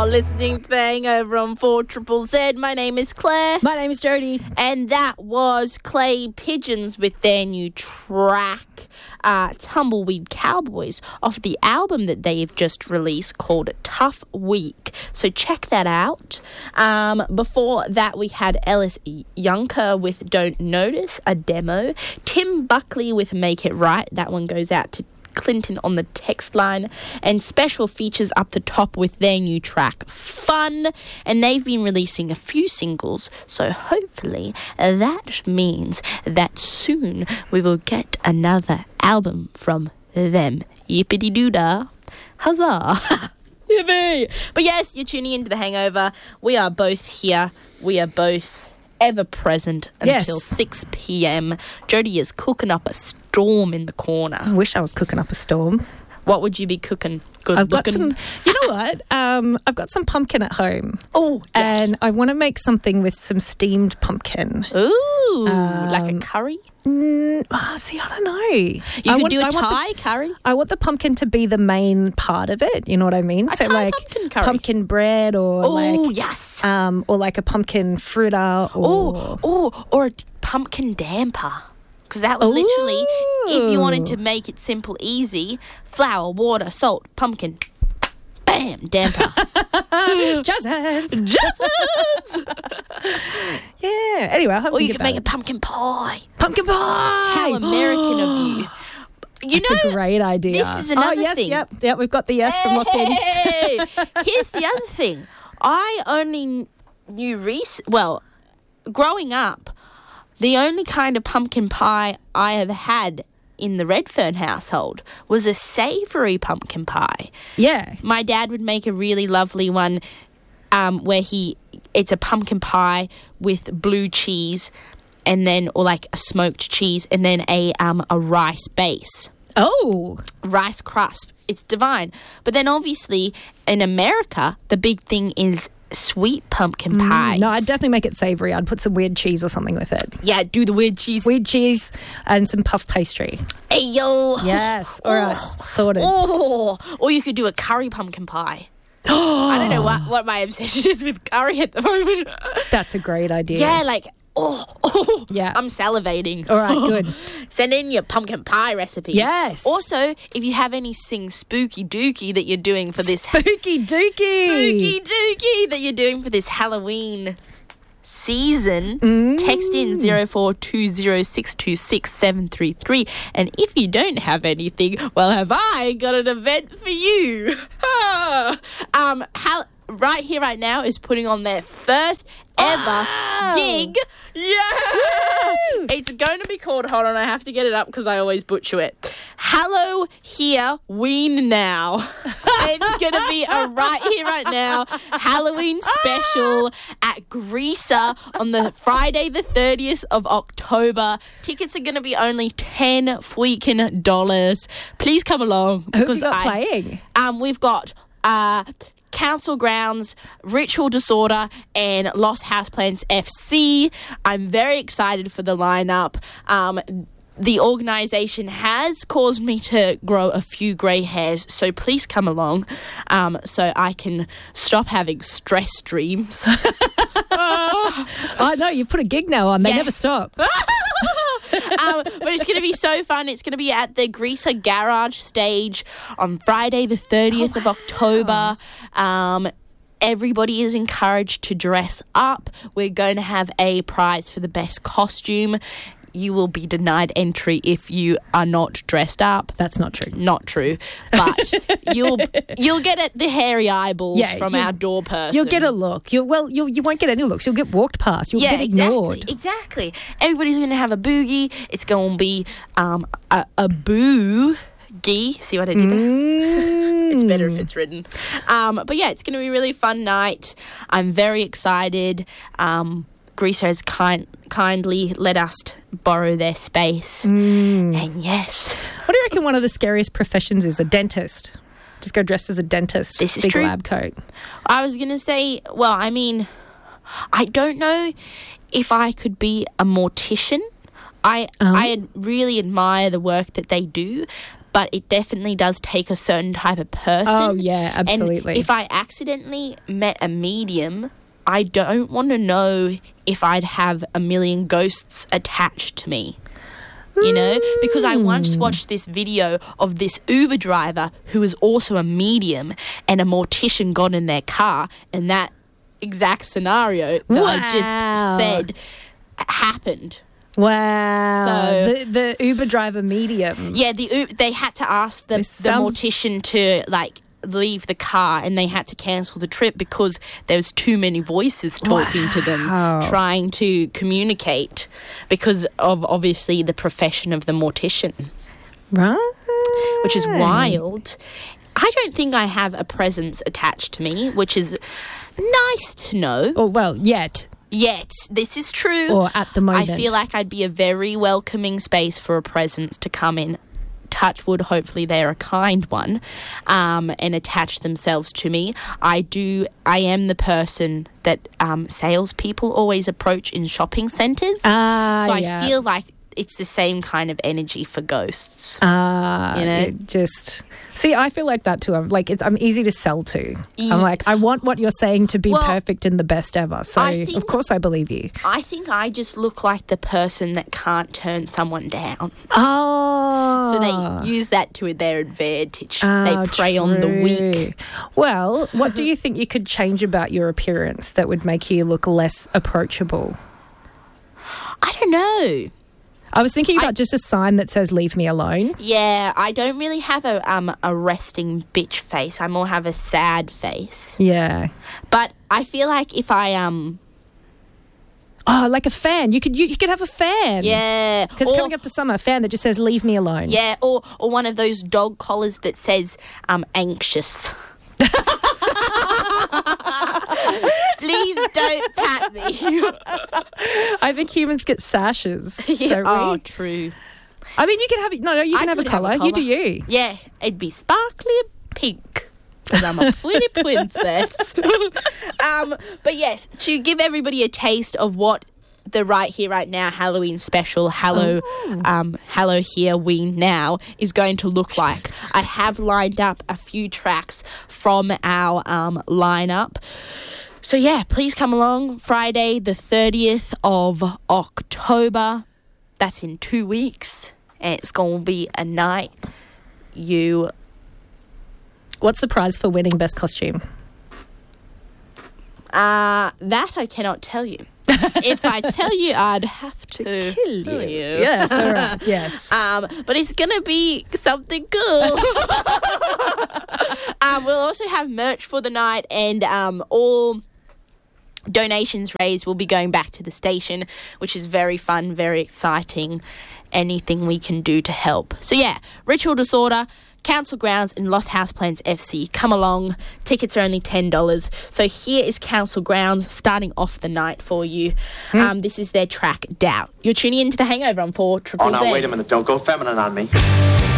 are listening to The Hangover on 4ZZZ. My name is Claire. My name is Jodie. And that was Clay Pigeons with their new track, Tumbleweed Cowboys, off the album that they've just released called Tough Week. So check that out. Before that, we had Ellis Yunker with Don't Notice, a demo. Tim Buckley with Make It Right. That one goes out to Clinton on the text line, and special features up the top with their new track Fun, and they've been releasing a few singles, so hopefully that means that soon we will get another album from them. Yippity doo dah, huzzah. Yippee. But yes, you're tuning into The Hangover. We are both here, we are both ever present until 6 p.m. Jodie is cooking up a storm in the corner. I wish I was cooking up a storm. What would you be cooking? I've got some, you know what? I've got some pumpkin at home. Oh, yes. And I want to make something with some steamed pumpkin. Ooh, like a curry? See, I don't know. You could do a Thai curry. I want the pumpkin to be the main part of it. You know what I mean? So like pumpkin curry. Pumpkin bread, or or like a pumpkin fritter, or a pumpkin damper. Because that was literally, if you wanted to make it simple, easy, flour, water, salt, pumpkin, bam, damper. Jazz hands. Jazz hands. Yeah. Anyway, or you could make a pumpkin pie. Pumpkin pie. How American of you. That's a great idea. This is another thing. Yep, we've got the yes from locked in. Here's the other thing. I only knew growing up, the only kind of pumpkin pie I ever had in the Redfern household was a savoury pumpkin pie. Yeah. My dad would make a really lovely one where it's a pumpkin pie with blue cheese and then, or like a smoked cheese, and then a rice base. Oh. Rice crust. It's divine. But then obviously in America, the big thing is sweet pumpkin pie. No, I'd definitely make it savoury. I'd put some weird cheese or something with it. Yeah, do the weird cheese. Weird cheese and some puff pastry. Hey, yo. Yes. All right. Sorted. Oh. Or you could do a curry pumpkin pie. I don't know what my obsession is with curry at the moment. That's a great idea. Yeah, like, yeah. I'm salivating. All right, good. Send in your pumpkin pie recipes. Yes. Also, if you have anything spooky dooky that you're doing for this... Spooky dooky that you're doing for this Halloween season, text in 0420626733. And if you don't have anything, well, have I got an event for you. Right Here, Right Now is putting on their first ever gig. Yeah! Woo! It's going to be called, hold on, I have to get it up because I always butcher it. Hallow Here, Ween Now. It's going to be a Right Here, Right Now Halloween special at Greaser on the Friday the 30th of October. Tickets are going to be only $10 freaking dollars. Please come along. Who have you got playing? We've got... Council Grounds, Ritual Disorder, and Lost Houseplants FC. I'm very excited for the lineup. The organisation has caused me to grow a few grey hairs, so please come along so I can stop having stress dreams. I know, you've put a gig now on. They never stop. But it's going to be so fun. It's going to be at the Greaser Garage stage on Friday the 30th of October. Everybody is encouraged to dress up. We're going to have a prize for the best costume. You will be denied entry if you are not dressed up. That's not true. Not true. But you'll get the hairy eyeballs from our door person. You'll get a look. You won't get any looks. You'll get walked past. You'll get ignored. Exactly. Everybody's going to have a boogie. It's going to be a boo. See what I did there? It's better if it's written. But yeah, it's going to be a really fun night. I'm very excited. Greaser has kindly let us borrow their space. And yes. What do you reckon one of the scariest professions is? A dentist. Just go dressed as a dentist. This is big true. Lab coat. I was going to say, well, I mean, I don't know if I could be a mortician. I really admire the work that they do, but it definitely does take a certain type of person. Oh, yeah, absolutely. And if I accidentally met a medium, I don't want to know if I'd have a million ghosts attached to me. You know, because I once watched this video of this Uber driver who was also a medium, and a mortician got in their car, and that exact scenario that I just said happened. Wow. So the Uber driver medium. Yeah, they had to ask the mortician to leave the car, and they had to cancel the trip because there was too many voices talking to them, trying to communicate, because of obviously the profession of the mortician. Right. Which is wild. I don't think I have a presence attached to me, which is nice to know. Oh, well, yet. This is true. Or at the moment. I feel like I'd be a very welcoming space for a presence to come in. Touch wood, hopefully they're a kind one, and attach themselves to me. I am the person that salespeople always approach in shopping centres. So I feel like it's the same kind of energy for ghosts. You know? See, I feel like that too. I'm easy to sell to. I'm like, I want what you're saying to be perfect and the best ever. So, of course, I believe you. I think I just look like the person that can't turn someone down. Oh. So they use that to their advantage. They prey on the weak. Well, what do you think you could change about your appearance that would make you look less approachable? I don't know. I was thinking about just a sign that says "Leave me alone." Yeah, I don't really have a resting bitch face. I more have a sad face. Yeah, but I feel like if I like a fan. You could have a fan. Yeah, because coming up to summer, a fan that just says "Leave me alone." Yeah, or one of those dog collars that says "anxious." Please don't pat me. I think humans get sashes, don't we? Oh, true. I mean, you can have you can have a collar. You do you. Yeah, it'd be sparkly pink because I'm a pretty princess. But yes, to give everybody a taste of what the Right Here, Right Now Halloween special, Hello Here We Now, is going to look like. I have lined up a few tracks from our lineup. So yeah, please come along Friday the 30th of October. That's in 2 weeks. And it's going to be a night What's the prize for winning best costume? That I cannot tell you. If I tell you, I'd have to kill you. Yes, all right. Yes. But it's going to be something cool. We'll also have merch for the night, and all donations raised will be going back to the station, which is very fun, very exciting. Anything we can do to help. So yeah, Ritual Disorder, Council Grounds and Lost Houseplants FC. Come along. Tickets are only $10. So here is Council Grounds starting off the night for you. This is their track, Doubt. You're tuning into The Hangover on 4 Triple Z. Oh, now, wait a minute. Don't go feminine on me.